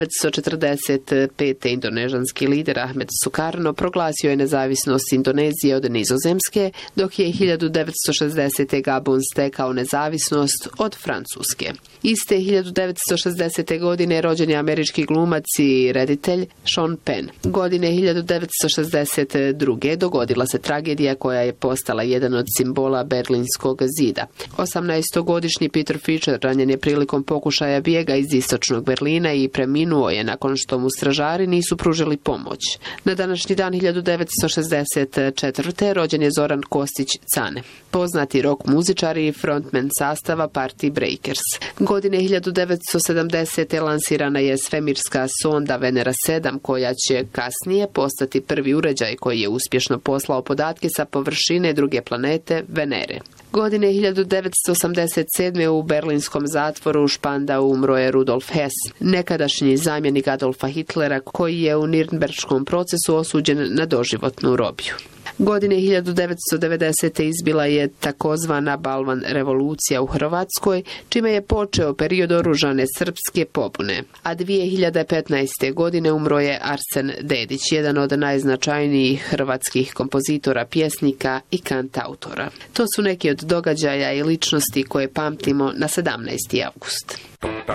1945. indonežanski lider Ahmed Sukarno proglasio je nezavisnost Indonezije od Nizozemske, dok je 1960. Gabon stekao nezavisnost od Francuske. Iste 1960. godine rođen je američki glumac i reditelj Sean Penn. Godine 1962. dogodila se tragedija koja je postala jedan od simbola Berlinskog zida. 18-godišnji Peter Fischer ranjen je prilikom pokušaja bijega iz istočnog Berlina i preminuo je nakon što mu stražari nisu pružili pomoć. Na današnji dan 1964. rođen je Zoran Kostić-Cane, poznati rock muzičar i frontman sastava Party Breakers. Godine 1970. lansirana je svemirska sonda Venera 7, koja će kasnije postati prvi uređaj koji je uspješno poslao podatke sa površine druge planete Venere. Godine 1987. u berlinskom zatvoru u Špandau umro je Rudolf Hess, nekadašnji zamjenik Adolfa Hitlera, koji je u Nirnberškom procesu osuđen na doživotnu robiju. Godine 1990. izbila je takozvana Balvan revolucija u Hrvatskoj, čime je počeo period oružane srpske pobune. A 2015. godine umro je Arsen Dedić, jedan od najznačajnijih hrvatskih kompozitora, pjesnika i kantautora. To su neki od događaja i ličnosti koje pamtimo na 17. avgust.